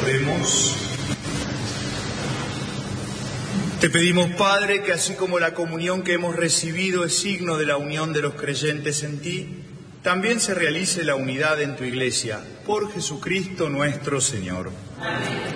Oremos. Te pedimos, Padre, que así como la comunión que hemos recibido es signo de la unión de los creyentes en ti, también se realice la unidad en tu Iglesia, por Jesucristo nuestro Señor. Amén.